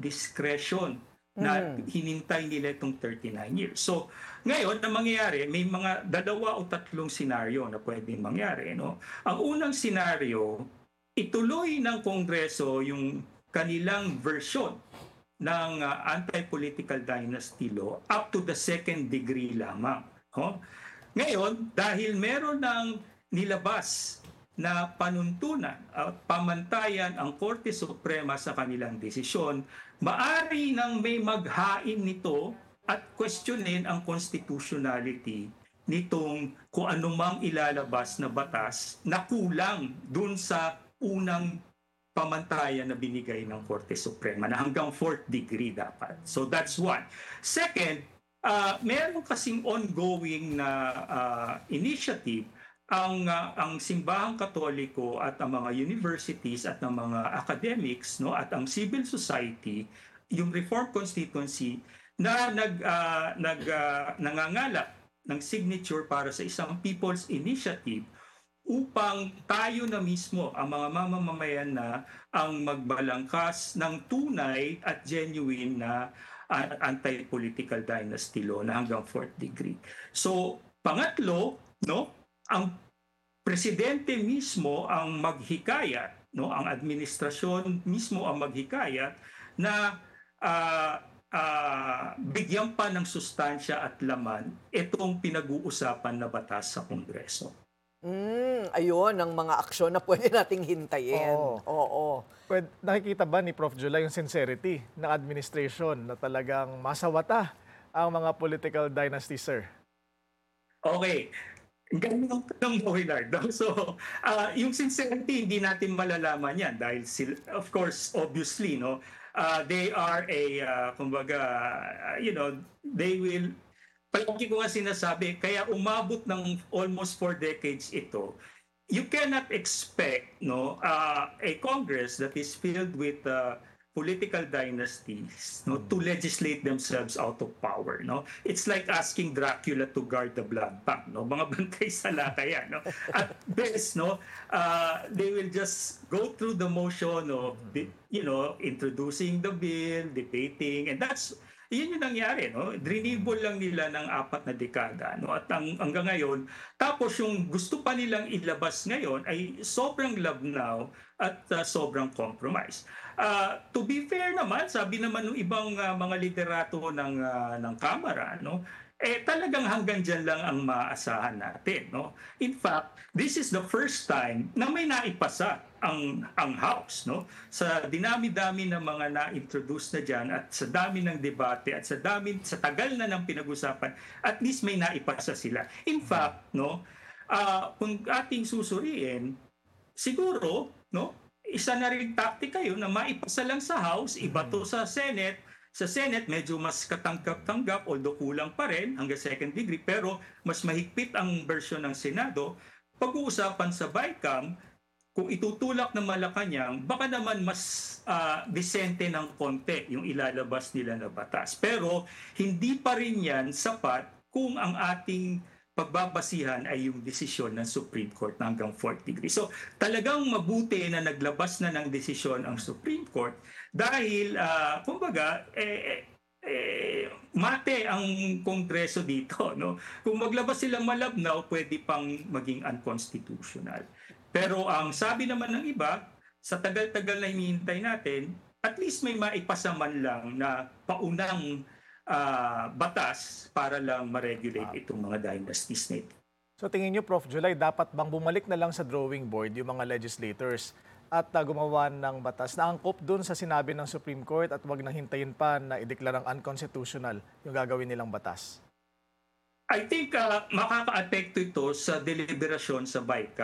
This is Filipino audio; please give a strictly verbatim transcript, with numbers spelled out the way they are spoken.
discretion na Mm. hinintay nila itong thirty-nine years. So, ngayon, ang mangyayari, may mga dalawa o tatlong senaryo na pwedeng mangyari. No? Ang unang senaryo, ituloy ng Kongreso yung kanilang version ng uh, anti-political dynasty law up to the second degree lamang. No? Ngayon, dahil meron ng nilabas na panuntunan at pamantayan ang Korte Suprema sa kanilang desisyon, maari nang may maghain nito at questionin ang constitutionality nitong kung anumang ilalabas na batas na kulang dun sa unang pamantayan na binigay ng Korte Suprema na hanggang fourth degree dapat. So that's one. Second, uh, meron kasing ongoing na uh, initiative ang uh, ang simbahang Katoliko at ang mga universities at ang mga academics, no, at ang civil society, yung Reformed Constituency na nag uh, nag uh, nangangalap ng signature para sa isang people's initiative upang tayo na mismo ang mga mamamayan na ang magbalangkas ng tunay at genuine na uh, anti-political dynasty law na hanggang fourth degree. So, pangatlo, no, ang presidente mismo ang maghikayat, no, ang administrasyon mismo ang maghikayat na uh, uh, bigyan pa ng sustansya at laman itong pinag-uusapan na batas sa Kongreso. Mm, ayun ang mga aksyon na pwede nating hintayin. Oo. Oo. Pwede, nakikita ba ni Prof July yung sincerity ng administration na talagang masawata ang mga political dynasty, sir? Okay. Ganun ang Willard. So, uh, yung sincerity, hindi natin malalaman yan dahil, sila, of course, obviously, no, uh, they are a, uh, kumbaga, uh, you know, they will, palagi ko nga sinasabi, kaya umabot ng almost four decades ito, you cannot expect, no, uh, a Congress that is filled with uh, political dynasties, no, to legislate themselves out of power, no. It's like asking Dracula to guard the blood bank, no. Mga bantay sa lakayan, no. At best, no, uh, they will just go through the motion of, you know, introducing the bill, debating, and that's yun yung nangyari, no? Drinibol lang nila ng apat na dekada, no? At ang, hanggang ngayon, tapos yung gusto pa nilang ilabas ngayon ay sobrang labnaw at uh, sobrang compromise. Uh, to be fair naman, sabi naman ng ibang uh, mga liderato ng uh, ng Kamara, no? Eh talagang hanggang diyan lang ang maaasahan natin, no? In fact, this is the first time na may naipasa ang ang House, no? Sa dinami-dami ng mga na-introduce na diyan at sa dami ng debate at sa dami sa tagal na ng pinag-usapan, at least may naipasa sila. In fact, no, uh, kung ating susuriin, siguro, no, isa na ring taktika yun na maipasa lang sa House, ibato sa Senate. Sa Senate, medyo mas katanggap-tanggap, although kulang pa rin hanggang second degree, pero mas mahigpit ang version ng Senado. Pag-uusapan sa BICAM, kung itutulak ng Malacanang, baka naman mas uh, disente ng konti yung ilalabas nila na batas. Pero hindi pa rin yan sapat kung ang ating pagbabasihan ay yung desisyon ng Supreme Court na hanggang fourth degree. So talagang mabuti na naglabas na ng desisyon ang Supreme Court dahil, uh, kumbaga, eh, eh, mate ang Kongreso dito. No? Kung maglabas silang malabnaw, pwede pang maging unconstitutional. Pero ang sabi naman ng iba, sa tagal-tagal na hinihintay natin, at least may maipasa man lang na paunang Uh, batas para lang ma-regulate itong mga dynasties na ito. So tingin niyo, Prof July, dapat bang bumalik na lang sa drawing board yung mga legislators at uh, gumawa ng batas na angkop dun sa sinabi ng Supreme Court at wag nang hintayin pa na ideklarang unconstitutional yung gagawin nilang batas? I think uh, makaka-apekto ito sa deliberasyon sa BICAM.